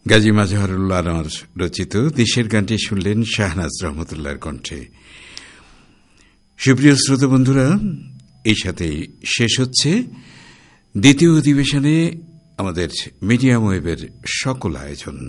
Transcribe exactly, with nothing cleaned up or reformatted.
গাজী মাজহারুল্লাহ আনোয়ার রচিত দেশের গানটি শুনলেন শাহনাজ রহমতুল্লাহর কণ্ঠে। সুপ্রিয় শ্রোতা বন্ধুরা, এই সাথে শেষ হচ্ছে দ্বিতীয় অধিবেশনে আমাদের মিডিয়াম ওয়েভের সকল আয়োজন।